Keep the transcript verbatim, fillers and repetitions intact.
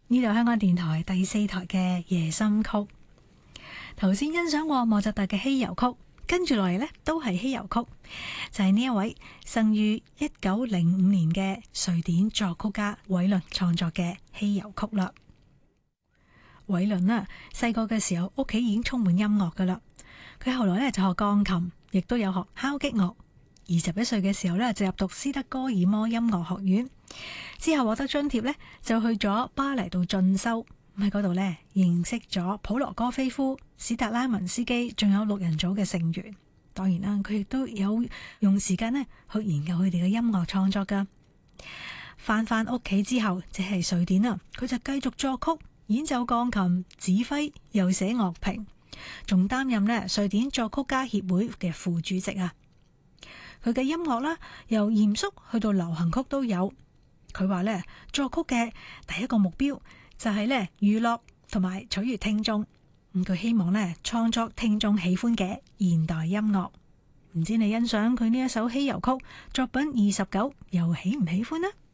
呢度香港電台第四台嘅夜心曲。頭先欣賞過莫扎特嘅稀遊曲，跟住落嚟呢都係稀遊曲，就係呢一位生於一九零五年嘅瑞典作曲家韋倫創作嘅稀遊曲啦。韋倫啊，細個嘅時候屋企已經充滿音樂噶啦，佢後來呢就學鋼琴，亦都有學敲擊樂。二十一歲嘅時候呢，就入讀斯德哥爾摩音樂學院，之後獲得津貼呢，就去咗巴黎度進修。喺嗰度呢，認識咗普羅戈菲夫、史達拉文斯基，仲有六人組嘅成員。當然啦，佢亦都有用時間呢去研究佢哋嘅音樂創作噶。翻返屋企之後，即係瑞典啦，佢就繼續作曲、演奏鋼琴、指揮，又寫樂評，仲擔任呢瑞典作曲家協會嘅副主席啊。佢嘅音樂啦，由嚴肅去到流行曲都有。佢話呢，作曲嘅第一個目標就係呢娛樂同埋取悅聽眾。咁佢希望呢創作聽眾喜歡嘅現代音樂。唔知你欣賞佢呢一首稀遊曲作品二十九，又喜唔喜歡呢？